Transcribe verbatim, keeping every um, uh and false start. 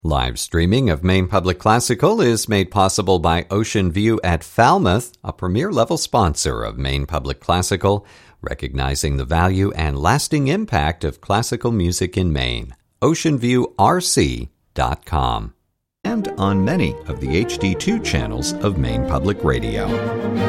Live streaming of Maine Public Classical is made possible by Ocean View at Falmouth, a premier-level sponsor of Maine Public Classical, recognizing the value and lasting impact of classical music in Maine. ocean view r c dot com. And on many of the H D two channels of Maine Public Radio.